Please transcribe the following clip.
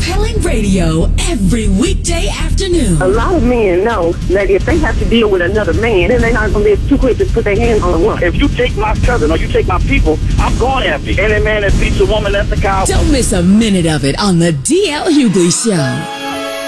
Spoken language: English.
Compelling radio every weekday afternoon. A lot of men know that if they have to deal with another man, then they're not going to be too quick to put their hands on a woman. If you take my cousin or you take my people, I'm going after you. Any man that beats a woman, that's a coward. Don't miss a minute of it on the D.L. Hughley Show.